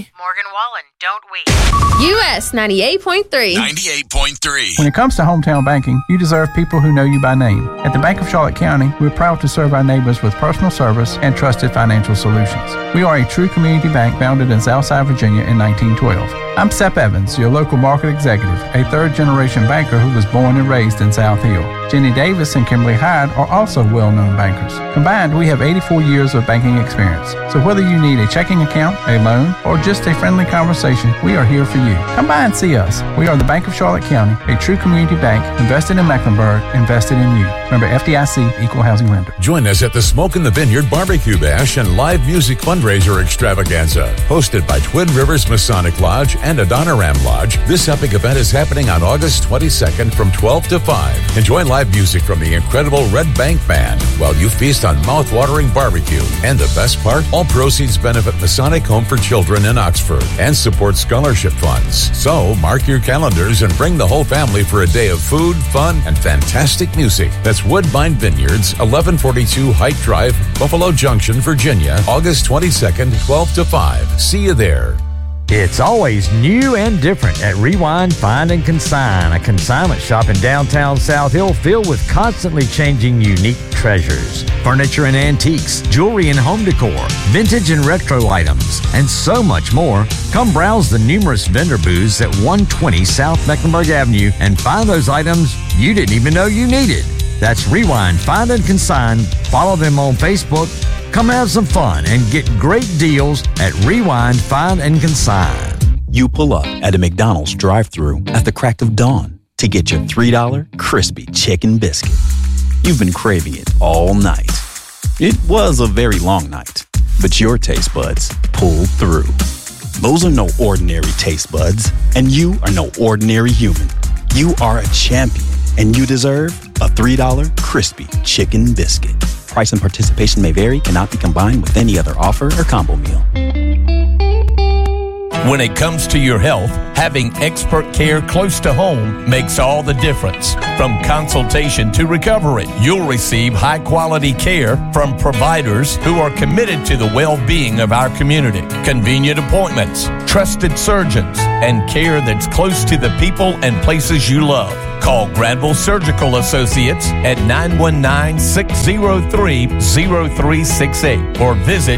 me? Morgan Wallen, don't we? US 98.3. 98.3. When it comes to hometown banking, you deserve people who know you by name. At the Bank of Charlotte County, we're proud to serve our neighbors with personal service and trusted financial solutions. We are a true community bank founded in Southside, Virginia in 1912. I'm Sep Evans, your local market executive, a third-generation banker who was born and raised in South Hill. Jenny Davis and Kimberly Hyde are also well-known bankers. Combined, we have 84 years of banking experience. So whether you need a checking account, a loan, or just a friendly conversation, we are here for you. Come by and see us. We are the Bank of Charlotte County, a true community bank invested in Mecklenburg, invested in you. Member FDIC, Equal Housing Lender. Join us at the Smoke in the Vineyard Barbecue Bash and live music fundraiser extravaganza. Hosted by Twin Rivers Masonic Lodge and Adoniram Lodge, this epic event is happening on August 22nd from 12 to 5. Enjoy live music from the incredible Red Bank Band while you feast on mouth-watering barbecue. And the best part, all proceeds benefit Masonic Home for Children in Oxford and support scholarship funds. So mark your calendars and bring the whole family for a day of food, fun, and fantastic music. That's Woodbine Vineyards, 1142 Hike Drive, Buffalo Junction, Virginia, August 22nd, 12 to 5. See you there. It's always new and different at Rewind, Find, and Consign, a consignment shop in downtown South Hill filled with constantly changing unique treasures. Furniture and antiques, jewelry and home decor, vintage and retro items, and so much more. Come browse the numerous vendor booths at 120 South Mecklenburg Avenue and find those items you didn't even know you needed. That's Rewind, Find, and Consign. Follow them on Facebook. Come have some fun and get great deals at Rewind, Find, and Consign. You pull up at a McDonald's drive-thru at the crack of dawn to get your $3 crispy chicken biscuit. You've been craving it all night. It was a very long night, but your taste buds pulled through. Those are no ordinary taste buds, and you are no ordinary human. You are a champion, and you deserve a $3 crispy chicken biscuit. Price and participation may vary, cannot be combined with any other offer or combo meal. When it comes to your health, having expert care close to home makes all the difference. From consultation to recovery, you'll receive high-quality care from providers who are committed to the well-being of our community. Convenient appointments, trusted surgeons, and care that's close to the people and places you love. Call Granville Surgical Associates at 919-603-0368 or visit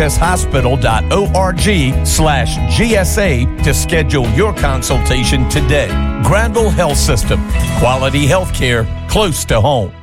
ghshospital.org/GSA to schedule your consultation today. Granville Health System, quality health care close to home.